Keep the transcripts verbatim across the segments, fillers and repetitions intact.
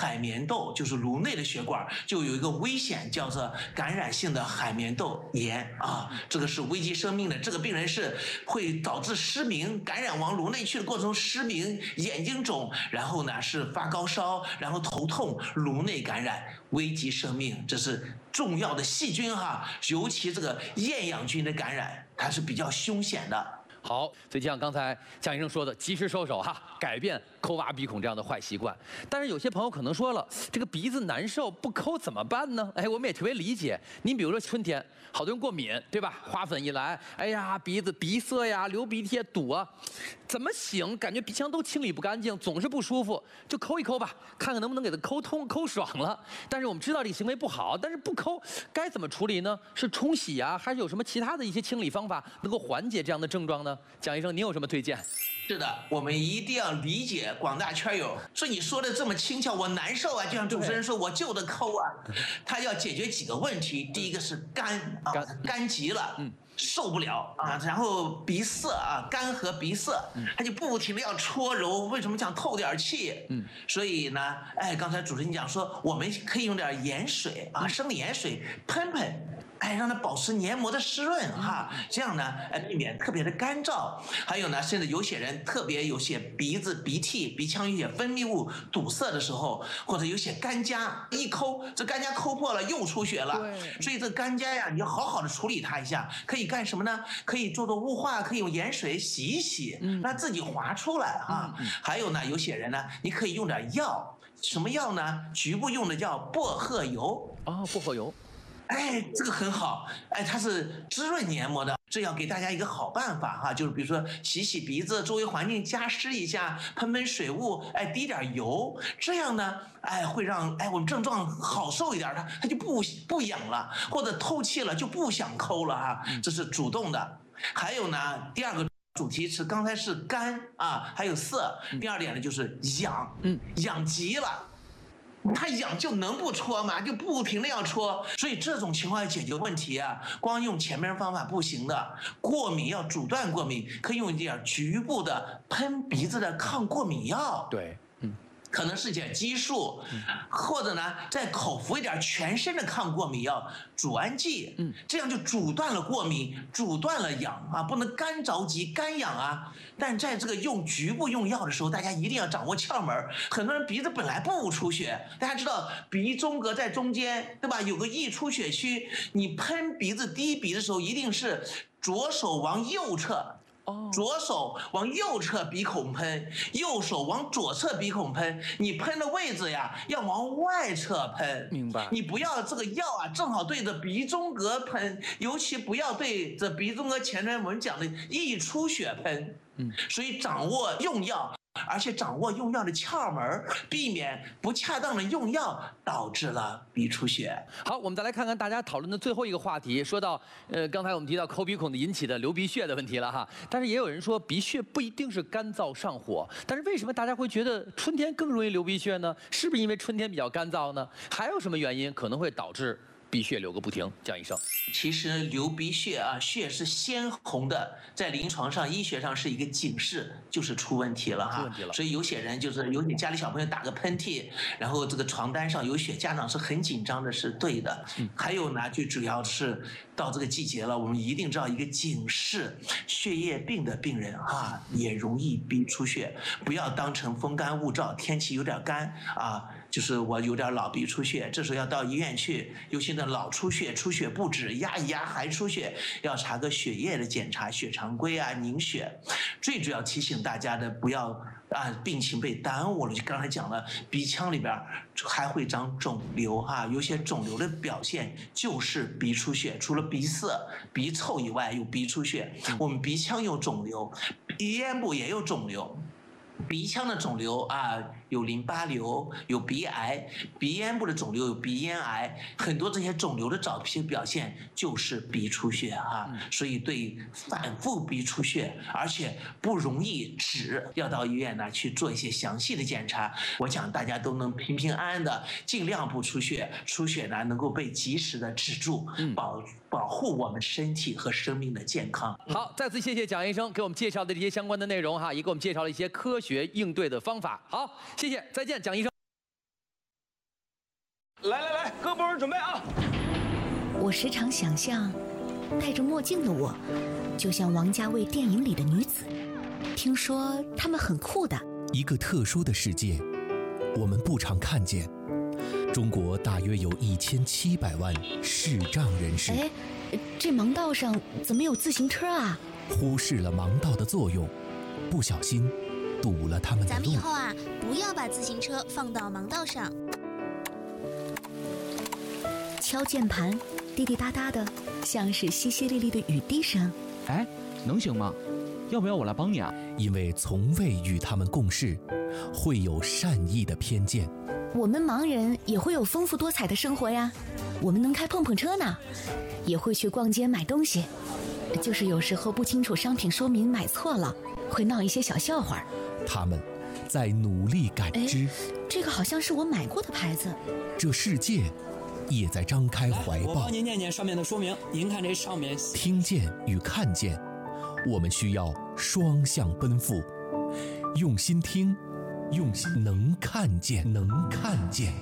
海绵窦，就是颅内的血管就有一个危险，叫做感染性的海绵窦炎啊，这个是危及生命的。这个病人是会导致失明，感染往颅内去的过程中失明，眼睛肿，然后呢是发高烧，然后头痛，颅内感染，危及生命。这是重要的细菌哈，尤其这个厌氧菌的感染，它是比较凶险的。 好，所以就像刚才蒋医生说的，及时收手哈，改变抠挖鼻孔这样的坏习惯。但是有些朋友可能说了，这个鼻子难受不抠怎么办呢？哎，我们也特别理解。您比如说春天，好多人过敏，对吧？花粉一来，哎呀，鼻子鼻塞呀，流鼻涕堵啊，怎么醒？感觉鼻腔都清理不干净，总是不舒服，就抠一抠吧，看看能不能给它抠通、抠爽了。但是我们知道这个行为不好，但是不抠该怎么处理呢？是冲洗啊，还是有什么其他的一些清理方法能够缓解这样的症状呢？蒋医生，您有什么推荐？ 是的，我们一定要理解广大圈友。说你说的这么轻巧，我难受啊，就像主持人说，我就得抠啊。他要解决几个问题，第一个是干啊，干急了，嗯，受不了啊，然后鼻塞啊，干和鼻塞，他就不停的要搓揉。为什么讲透点气？嗯，所以呢，哎，刚才主持人讲说，我们可以用点盐水啊，生理盐水喷喷。哎，让它保持黏膜的湿润哈，这样呢，哎，避免特别的干燥。还有呢，甚至有些人特别有些鼻子、鼻涕、鼻腔有些分泌物堵塞的时候，或者有些干痂，一抠这干痂抠破了又出血了。所以这干痂呀，你要好好的处理它一下。可以干什么呢？可以做做雾化，可以用盐水洗一洗，让自己滑出来哈。还有呢，有些人呢，你可以用点药，什么药呢？局部用的叫薄荷油。 哦，薄荷油。 哎，这个很好，哎，它是滋润黏膜的，这要给大家一个好办法哈，就是比如说洗洗鼻子，周围环境加湿一下，喷喷水雾，哎，滴点油，这样呢，哎，会让哎我们症状好受一点，它它就不不痒了，或者透气了就不想抠了哈，这是主动的。还有呢，第二个主题是刚才是干啊，还有涩，第二点呢就是痒，嗯，痒极了。他痒就能不戳吗？就不停的要戳，所以这种情况要解决问题啊，光用前面方法不行的。过敏要阻断过敏，可以用一点局部的喷鼻子的抗过敏药。 对，嗯。 可能是点激素，或者呢，再口服一点全身的抗过敏药，阻氨剂，嗯，这样就阻断了过敏，阻断了痒啊，不能干着急、干痒啊。但在这个用局部用药的时候，大家一定要掌握窍门。很多人鼻子本来不出血，大家知道鼻中隔在中间，对吧？有个易出血区，你喷鼻子滴鼻的时候，一定是左手往右侧。左手往右侧鼻孔喷，右手往左侧鼻孔喷。你喷的位置呀，要往外侧喷。 明白。 你不要这个药啊，正好对着鼻中隔喷，尤其不要对着鼻中隔前面我们讲的易出血喷。嗯，所以掌握用药。而且掌握用药的窍门，避免不恰当的用药导致了鼻出血。 好，我们再来看看大家讨论的最后一个话题，说到呃，刚才我们提到抠鼻孔的引起的流鼻血的问题了哈。但是也有人说鼻血不一定是干燥上火，但是为什么大家会觉得春天更容易流鼻血呢？是不是因为春天比较干燥呢？还有什么原因可能会导致鼻血流个不停？蒋医生， 其实流鼻血啊，血是鲜红的，在临床上、医学上是一个警示，就是出问题了哈。出问题了。所以有些人就是有些家里小朋友打个喷嚏，然后这个床单上有血，家长是很紧张的，是对的。嗯。还有呢，最主要是到这个季节了，我们一定知道一个警示，血液病的病人啊，也容易鼻出血，不要当成风干物燥，天气有点干啊，就是我有点老鼻出血，这时候要到医院去，尤其呢老出血，出血不止，压一压还出血，要查个血液的检查，血常规啊，凝血。最主要提醒大家的，不要啊病情被耽误了。就刚才讲了，鼻腔里边还会长肿瘤啊，有些肿瘤的表现就是鼻出血，除了鼻塞、鼻臭以外，有鼻出血。我们鼻腔有肿瘤，鼻咽部也有肿瘤。鼻腔的肿瘤啊，有淋巴瘤，有鼻癌；鼻咽部的肿瘤有鼻咽癌，很多这些肿瘤的早期表现就是鼻出血啊。所以对反复鼻出血，而且不容易止，要到医院呢去做一些详细的检查。我想大家都能平平安安的，尽量不出血，出血呢能够被及时的止住，保保护我们身体和生命的健康。 好，再次谢谢蒋医生给我们介绍的这些相关的内容哈，也给我们介绍了一些科学应对的方法。好，谢谢，再见，蒋医生。 来来来，各部门准备啊！ 我时常想象，戴着墨镜的我，就像王家卫电影里的女子。听说她们很酷的。 一个特殊的世界，我们不常看见。中国大约有一千七百万视障人士。 哎，这盲道上怎么有自行车啊？ 忽视了盲道的作用，不小心堵了他们的路。 咱们以后啊，不要把自行车放到盲道上。 敲键盘，滴滴答答的，像是淅淅沥沥的雨滴声。 哎，能行吗？要不要我来帮你啊？ 因为从未与他们共事，会有善意的偏见。 我们盲人也会有丰富多彩的生活呀，我们能开碰碰车呢，也会去逛街买东西，就是有时候不清楚商品说明买错了，会闹一些小笑话。 他们在努力感知。 这个好像是我买过的牌子。 这世界也在张开怀抱。 我帮您念念上面的说明，您看这上面。 听见与看见，我们需要双向奔赴，用心听，用心能看见，能看见。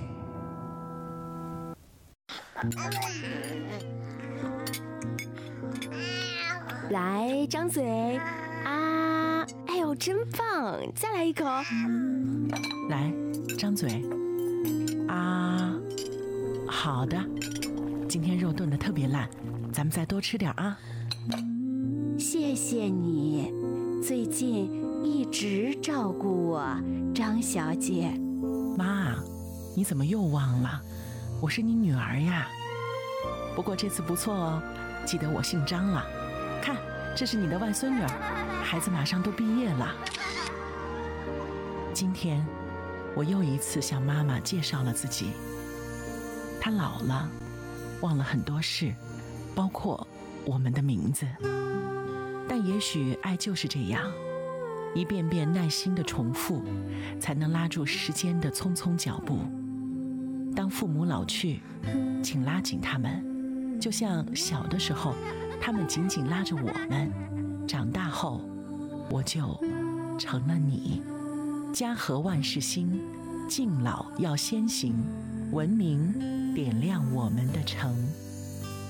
来，张嘴啊！哎呦，真棒！再来一口。 来，张嘴啊！好的，今天肉炖得特别烂，咱们再多吃点啊。 谢谢你，最近一直照顾我，张小姐。 妈，你怎么又忘了？我是你女儿呀。不过这次不错哦，记得我姓张了。看，这是你的外孙女儿，孩子马上都毕业了。今天，我又一次向妈妈介绍了自己。她老了，忘了很多事，包括我们的名字。但也许爱就是这样，一遍遍耐心的重复，才能拉住时间的匆匆脚步。当父母老去，请拉紧他们，就像小的时候，他们紧紧拉着我们。长大后，我就成了你。家和万事兴，敬老要先行，文明点亮我们的城。